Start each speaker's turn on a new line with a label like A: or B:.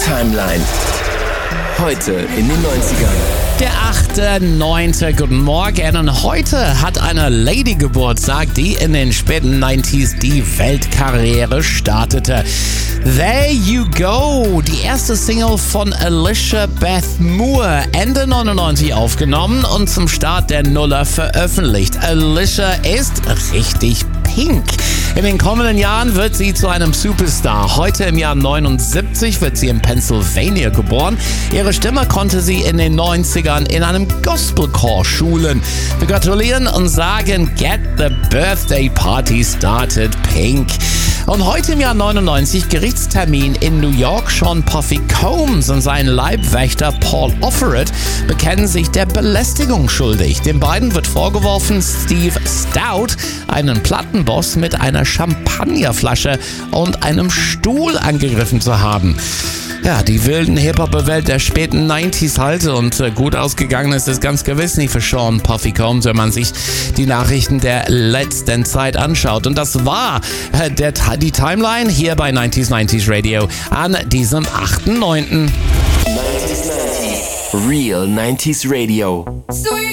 A: Timeline. Heute in den 90ern.
B: Der 8.9. Guten Morgen. Und heute hat eine Lady Geburtstag, die in den späten 90s die Weltkarriere startete. There You Go, die erste Single von Alicia Beth Moore, Ende 99 aufgenommen und zum Start der Nuller veröffentlicht. Alicia ist richtig pink. In den kommenden Jahren wird sie zu einem Superstar. Heute im Jahr 79 wird sie in Pennsylvania geboren. Ihre Stimme konnte sie in den 90ern in einem Gospelchor schulen. Wir gratulieren und sagen, get the birthday party started, Pink. Und heute im Jahr 99, Gerichtstermin in New York. Sean Puffy Combs und sein Leibwächter Paul Offeret bekennen sich der Belästigung schuldig. Den beiden wird vorgeworfen, Steve Stout, einen Plattenboss, mit einer Champagnerflasche und einem Stuhl angegriffen zu haben. Ja, die wilden Hip-Hop-Welt der späten 90s halt, und gut ausgegangen ist es ganz gewiss nicht für Sean Puffy Combs, wenn man sich die Nachrichten der letzten Zeit anschaut. Und das war die Timeline hier bei 90s Radio an diesem 8.9.
A: 90s. Real 90s Radio.
C: So